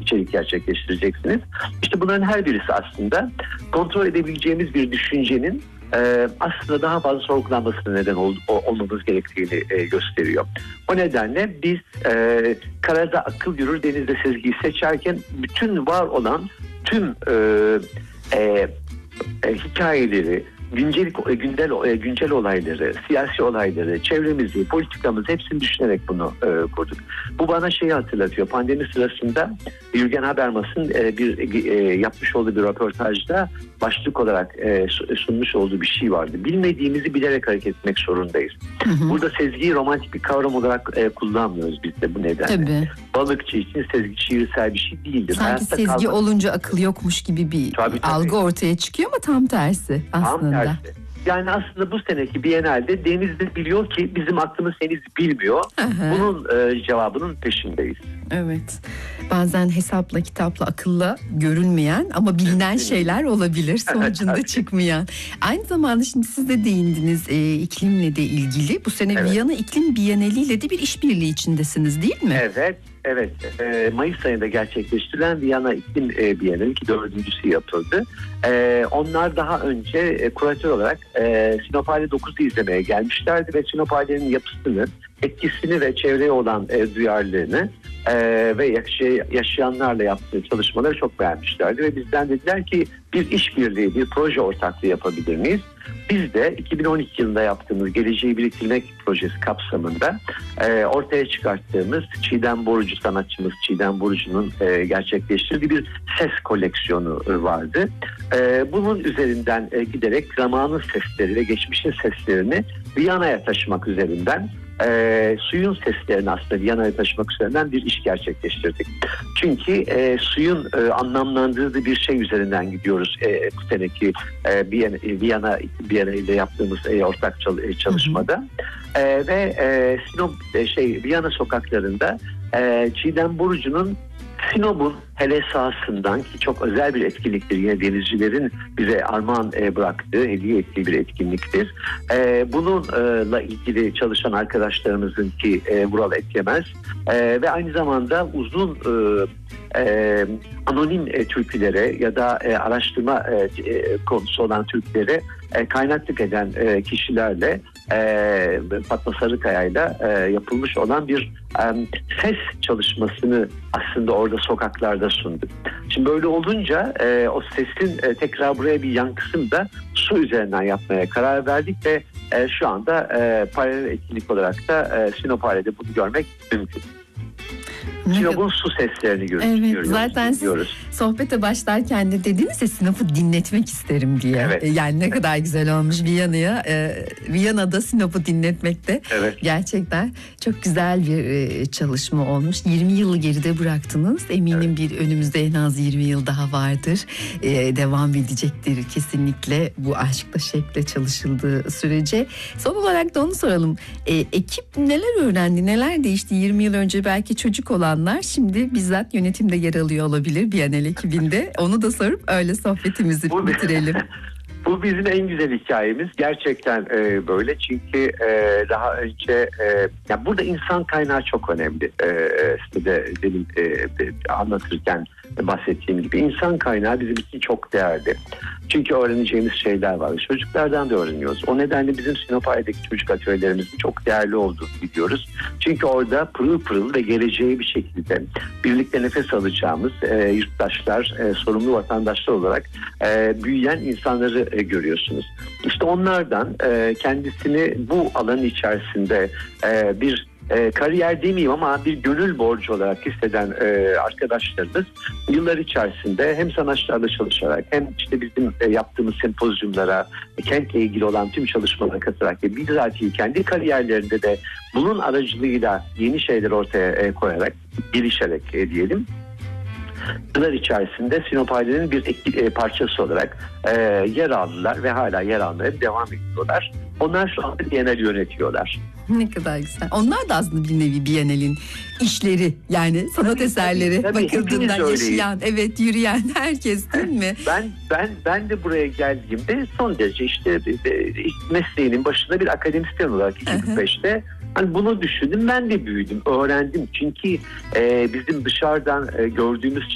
içerik gerçekleştireceksiniz. İşte bunların her birisi aslında kontrol edebileceğimiz bir düşüncenin aslında daha fazla sorgulanmasına neden olmamız gerektiğini gösteriyor. O nedenle biz karada akıl yürür, denizde sezgiyi seçerken bütün var olan tüm hikayeleri, güncel olayları, siyasi olayları, çevremizi, politikamızı hepsini düşünerek bunu kurduk. Bu bana şeyi hatırlatıyor. Pandemi sırasında Jürgen Habermas'ın yapmış olduğu bir röportajda başlık olarak sunmuş olduğu bir şey vardı. Bilmediğimizi bilerek hareket etmek zorundayız. Burada sezgiyi romantik bir kavram olarak kullanmıyoruz biz de bu nedenle. Tabii. Balıkçı için sezgi şiirsel bir şey değildir. Sanki sezgi olunca akıl yokmuş gibi bir algı ortaya çıkıyor ama tam tersi aslında. Tam tersi. Yani aslında bu seneki Biennale'de deniz de biliyor ki bizim aklımız henüz bilmiyor. Bunun cevabının peşindeyiz. Evet. Bazen hesapla, kitapla, akılla görülmeyen ama bilinen şeyler olabilir. Sonucunda çıkmayan. Aynı zamanda şimdi siz de değindiniz iklimle de ilgili. Bu sene Viyana İklim Bienali ile de bir işbirliği içindesiniz değil mi? Evet. Mayıs ayında gerçekleştirilen Viyana İklim Bienali ki 4.'sü yapıldı. Onlar daha önce kuratör olarak Sinopale 9'u izlemeye gelmişlerdi ve Sinopale'nin yapısını, etkisini ve çevreye olan duyarlılığını ve yaşayanlarla yaptığı çalışmaları çok beğenmişlerdi ve bizden dediler ki bir işbirliği, bir proje ortaklığı yapabilir miyiz? Biz de 2012 yılında yaptığımız Geleceği Biriktirmek projesi kapsamında ortaya çıkarttığımız Çiğdem Borucu sanatçımız Çiğdem Borucu'nun gerçekleştirdiği bir ses koleksiyonu vardı. Bunun üzerinden giderek zamanın sesleri ve geçmişin seslerini Viyana'ya taşımak üzerinden suyun seslerini aslında Viyana'ya taşımak üzerinden bir iş gerçekleştirdik. Çünkü suyun anlamlandırdığı bir şey üzerinden gidiyoruz bu seneki Viyana ile yaptığımız ortak çalışmada. Ve Viyana sokaklarında Çiğdem Borucu'nun Sinop'un hele sahasından ki çok özel bir etkinliktir. Yine denizcilerin bize armağan bıraktığı, hediye ettiği bir etkinliktir. Bununla ilgili çalışan arkadaşlarımızın ki Vural Etkemez ve aynı zamanda uzun anonim türkülere ya da araştırma konusu olan türkülere kaynaklık eden kişilerle Fatma Sarıkaya'yla yapılmış olan bir ses çalışmasını aslında orada sokaklarda sunduk. Şimdi böyle olunca o sesin tekrar buraya bir yankısını da su üzerinden yapmaya karar verdik ve şu anda paralel etkinlik olarak da Sinopale'de bunu görmek mümkün. Sinop'un su seslerini görüyoruz. Zaten sohbete başlarken de dediniz ya Sinop'u dinletmek isterim diye. Evet. Yani ne kadar güzel olmuş Viyana'da Sinop'u dinletmek de gerçekten çok güzel bir çalışma olmuş. 20 yılı geride bıraktınız. Eminim bir önümüzde en az 20 yıl daha vardır. Devam edecektir kesinlikle bu aşkla şevkle çalışıldığı sürece. Son olarak da onu soralım. Ekip neler öğrendi, neler değişti? 20 yıl önce belki çocuk olanlar şimdi bizzat yönetimde yer alıyor olabilir Biennale ekibinde. Onu da sorup öyle sohbetimizi bitirelim. Bu bizim en güzel hikayemiz. Gerçekten böyle çünkü daha önce yani burada insan kaynağı çok önemli. İşte demin anlatırken bahsettiğim gibi insan kaynağı bizim için çok değerli. Çünkü öğreneceğimiz şeyler var. Çocuklardan da öğreniyoruz. O nedenle bizim Sinopale'deki çocuk atölyelerimizin çok değerli olduğunu biliyoruz. Çünkü orada pırıl pırıl ve geleceği bir şekilde birlikte nefes alacağımız yurttaşlar, sorumlu vatandaşlar olarak büyüyen insanları görüyorsunuz. İşte onlardan kendisini bu alanın içerisinde bir kariyer demeyeyim ama bir gönül borcu olarak hisseden arkadaşlarımız yıllar içerisinde hem sanatçılarla çalışarak hem işte bizim yaptığımız sempozyumlara, kentle ilgili olan tüm çalışmalara katılarak ve bizatihi kendi kariyerlerinde de bunun aracılığıyla yeni şeyler ortaya koyarak, gelişerek diyelim. Yıllar içerisinde Sinopale'nin bir parçası olarak yer aldılar ve hala yer almaya devam ediyorlar. Onlar şu anda Biennale yönetiyorlar. Ne kadar güzel. Onlar da aslında bir nevi Biennale'nin işleri yani sanat eserleri bakıldığında yaşayan, yürüyen herkes değil mi? Ben de buraya geldiğimde son derece işte mesleğinin başında bir akademisyen olarak 2005'te hani bunu düşündüm, ben de büyüdüm, öğrendim. Çünkü bizim dışarıdan gördüğümüz